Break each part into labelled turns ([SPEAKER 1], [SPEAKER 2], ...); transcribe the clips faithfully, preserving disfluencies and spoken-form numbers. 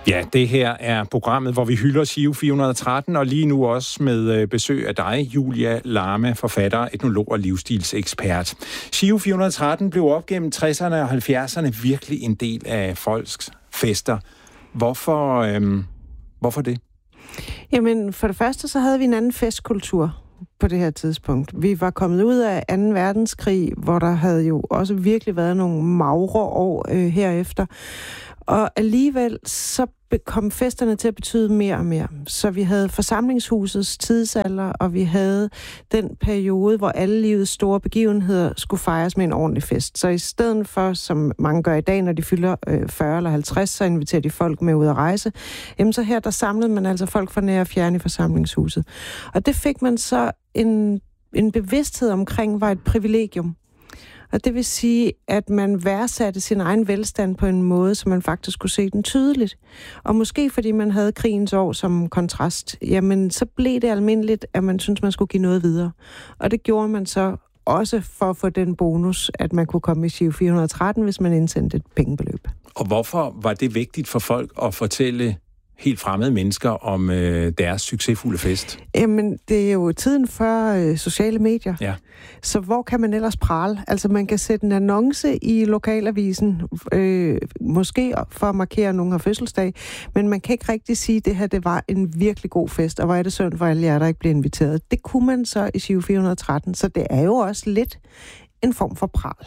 [SPEAKER 1] Ja, det her er programmet, hvor vi hylder Giro fire hundrede og tretten, og lige nu også med besøg af dig, Julia Lama, forfatter, etnolog og livsstilsekspert. Giro fire hundrede og tretten blev op gennem tresserne og halvfjerdserne virkelig en del af folks fester. Hvorfor, øhm, hvorfor det?
[SPEAKER 2] Jamen, for det første så havde vi en anden festkultur på det her tidspunkt. Vi var kommet ud af anden verdenskrig, hvor der havde jo også virkelig været nogle magre år øh, herefter. Og alligevel så kom festerne til at betyde mere og mere. Så vi havde forsamlingshusets tidsalder, og vi havde den periode, hvor alle livets store begivenheder skulle fejres med en ordentlig fest. Så i stedet for, som mange gør i dag, når de fylder øh, fyrre eller halvtreds, så inviterer de folk med ud at rejse. Jamen så her, der samlede man altså folk fra nær og fjerne i forsamlingshuset. Og det fik man så en, en bevidsthed omkring, var et privilegium. Og det vil sige, at man værdsatte sin egen velstand på en måde, så man faktisk kunne se den tydeligt. Og måske fordi man havde krigens år som kontrast, jamen så blev det almindeligt, at man syntes, man skulle give noget videre. Og det gjorde man så også for at få den bonus, at man kunne komme i Giro fire hundrede og tretten, hvis man indsendte et pengebeløb.
[SPEAKER 1] Og hvorfor var det vigtigt for folk at fortælle helt fremmede mennesker om øh, deres succesfulde fest?
[SPEAKER 2] Jamen, det er jo tiden før øh, sociale medier.
[SPEAKER 1] Ja.
[SPEAKER 2] Så hvor kan man ellers prale? Altså, man kan sætte en annonce i lokalavisen, øh, måske for at markere, at nogen har fødselsdag, men man kan ikke rigtig sige, at det her det var en virkelig god fest, og hvor er det synd for alle jer, der ikke blev inviteret. Det kunne man så i Giro fire hundrede og tretten, så det er jo også lidt en form for pral.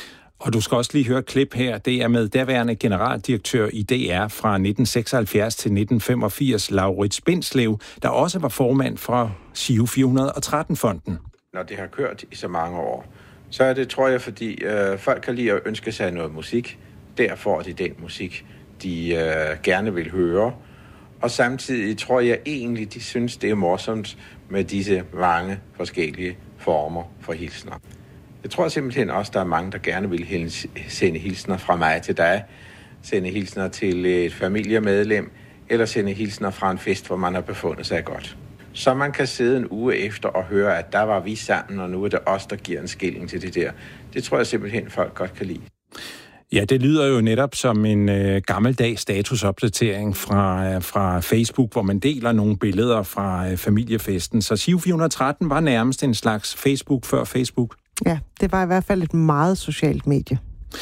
[SPEAKER 1] Og du skal også lige høre et klip her. Det er med derværende generaldirektør i D R fra nitten seksoghalvfjerds til nitten femogfirs, Laurits Bindslev, der også var formand for Giro fire hundrede og tretten-fonden.
[SPEAKER 3] Når det har kørt i så mange år, så er det, tror jeg, fordi øh, folk kan lide at ønske sig noget musik. Der får de den musik, de øh, gerne vil høre. Og samtidig tror jeg egentlig, de synes, det er morsomt med disse mange forskellige former for hilsner. Jeg tror simpelthen også, der er mange, der gerne vil sende hilsner fra mig til dig, sende hilsner til et familiemedlem, eller sende hilsner fra en fest, hvor man har befundet sig godt. Så man kan sidde en uge efter og høre, at der var vi sammen, og nu er det os, der giver en skilling til det der. Det tror jeg simpelthen, folk godt kan lide.
[SPEAKER 1] Ja, det lyder jo netop som en øh, gammeldags statusopdatering fra, øh, fra Facebook, hvor man deler nogle billeder fra øh, familiefesten. Så Giro fire hundrede og tretten var nærmest en slags Facebook før Facebook.
[SPEAKER 2] Ja, det var i hvert fald et meget socialt medie.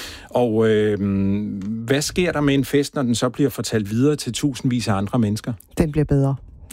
[SPEAKER 1] Og øh, hvad sker der med en fest, når den så bliver fortalt videre til tusindvis af andre mennesker?
[SPEAKER 2] Den bliver bedre.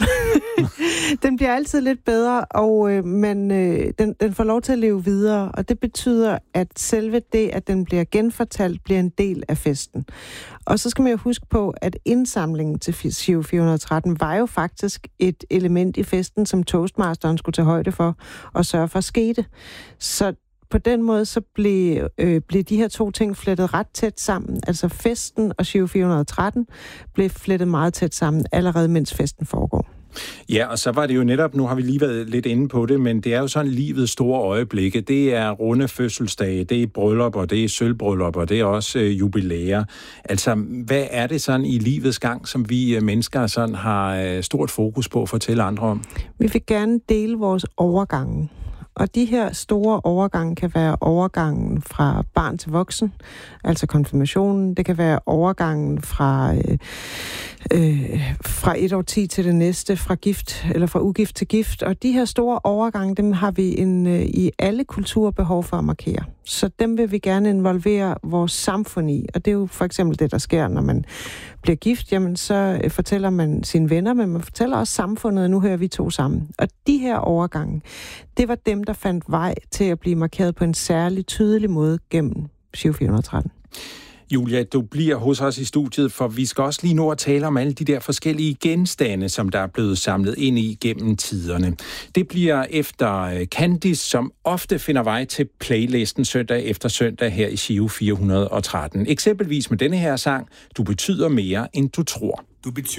[SPEAKER 2] Den bliver altid lidt bedre, og øh, man, øh, den, den får lov til at leve videre, og det betyder, at selve det, at den bliver genfortalt, bliver en del af festen. Og så skal man jo huske på, at indsamlingen til Giro fire hundrede og tretten var jo faktisk et element i festen, som Toastmasteren skulle tage højde for og sørge for skete. Så på den måde så blev, øh, blev de her to ting flettet ret tæt sammen. Altså festen og Giro fire hundrede og tretten blev flettet meget tæt sammen, allerede mens festen foregår.
[SPEAKER 1] Ja, og så var det jo netop, nu har vi lige været lidt inde på det, men det er jo sådan livets store øjeblikke. Det er runde fødselsdage, det er bryllupper, det er sølvbryllupper, det er også øh, jubilæer. Altså, hvad er det sådan i livets gang, som vi øh, mennesker sådan har øh, stort fokus på at fortælle andre om?
[SPEAKER 2] Vi vil gerne dele vores overgange. Og de her store overgange kan være overgangen fra barn til voksen, altså konfirmationen. Det kan være overgangen fra, øh, øh, fra et årti til det næste, fra gift eller fra ugift til gift. Og de her store overgange, dem har vi en, øh, i alle kulturer behov for at markere. Så dem vil vi gerne involvere vores samfund i. Og det er jo for eksempel det, der sker, når man bliver gift. Jamen, så øh, fortæller man sine venner, men man fortæller også samfundet, og nu hører vi to sammen. Og de her overgange, det var dem, der fandt vej til at blive markeret på en særlig tydelig måde gennem Giro fire hundrede og tretten.
[SPEAKER 1] Julia, du bliver hos os i studiet, for vi skal også lige nå at tale om alle de der forskellige genstande, som der er blevet samlet ind i gennem tiderne. Det bliver efter Candice, som ofte finder vej til playlisten søndag efter søndag her i Giro fire hundrede og tretten. Eksempelvis med denne her sang, Du betyder mere, end du tror. Du betyder